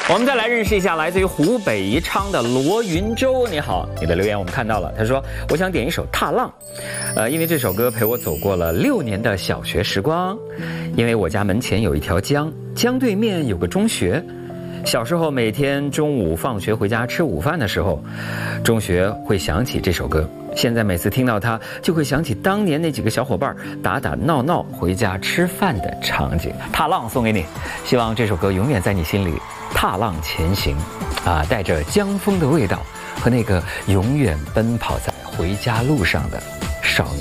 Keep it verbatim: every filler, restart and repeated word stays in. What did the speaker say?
我们再来认识一下来自于湖北宜昌的罗云洲。你好，你的留言我们看到了，他说我想点一首《踏浪》，呃，因为这首歌陪我走过了六年的小学时光，因为我家门前有一条江，江对面有个中学。小时候每天中午放学回家吃午饭的时候，中学会响起这首歌。现在每次听到它，就会想起当年那几个小伙伴打打闹闹回家吃饭的场景。踏浪送给你，希望这首歌永远在你心里踏浪前行，啊，带着江风的味道和那个永远奔跑在回家路上的